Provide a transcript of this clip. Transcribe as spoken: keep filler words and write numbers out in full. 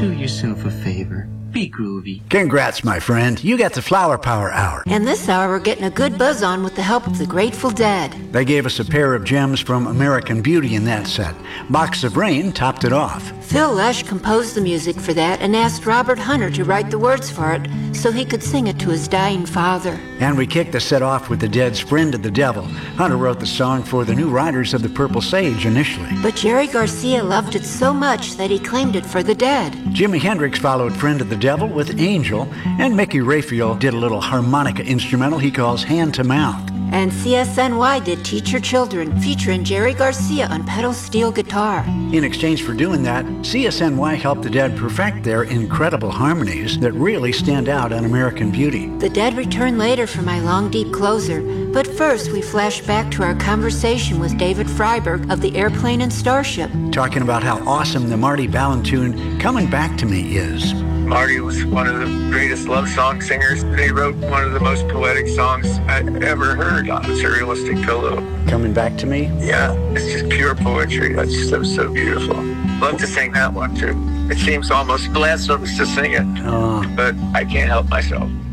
Do yourself a favor. Be groovy. Congrats, my friend. You got the Flower Power Hour. And this hour we're getting a good buzz on with the help of the Grateful Dead. They gave us a pair of gems from American Beauty in that set. Box of Rain topped it off. Phil Lesh composed the music for that and asked Robert Hunter to write the words for it so he could sing it to his dying father. And we kicked the set off with the Dead's Friend of the Devil. Hunter wrote the song for the New Riders of the Purple Sage initially. But Jerry Garcia loved it so much that he claimed it for the Dead. Jimi Hendrix followed Friend of the Devil with Angel, and Mickey Raphael did a little harmonica instrumental he calls Hand to Mouth. And C S N Y did Teach Your Children, featuring Jerry Garcia on pedal steel guitar. In exchange for doing that, C S N Y helped the Dead perfect their incredible harmonies that really stand out on American Beauty. The Dead return later for my long, deep closer, but first we flash back to our conversation with David Freiberg of the Airplane and Starship. Talking about how awesome the Marty Balin tune Coming Back to Me is. Marty was one of the greatest love song singers. They wrote one of the most poetic songs I ever heard on Surrealistic Pillow. Coming Back to Me? Yeah, it's just pure poetry. That's so, so beautiful. Love to sing that one too. It seems almost blasphemous to sing it, uh, but I can't help myself.